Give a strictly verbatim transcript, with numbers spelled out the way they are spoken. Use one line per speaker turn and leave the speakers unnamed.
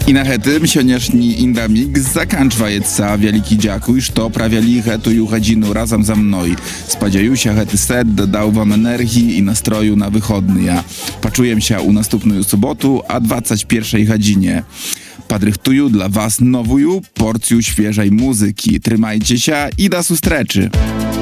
I na hetym sioniašní Inda Mix zakančvajeca wielki dziakuj, što prawiali hetuju hedzinu razem za mną. Spadziejusia hety set dał wam energii i nastroju na wychodnia. Paczujem się u następną sobotu, a dwadzieścia pierwszej godzinie. Padrychtuju dla was nowuju porcję świeżej muzyki. Trzymajcie się i do sustreczy.